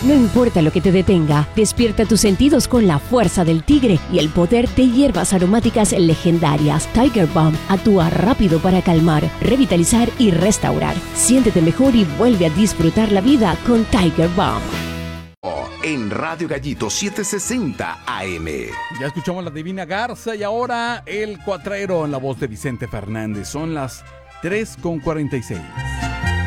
No importa lo que te detenga, despierta tus sentidos con la fuerza del tigre y el poder de hierbas aromáticas legendarias. Tiger Balm actúa rápido para calmar, revitalizar y restaurar. Siéntete mejor y vuelve a disfrutar la vida con Tiger Balm. En Radio Gallito 760 AM. Ya escuchamos la Divina Garza y ahora el Cuatrero en la voz de Vicente Fernández. Son las 3:46.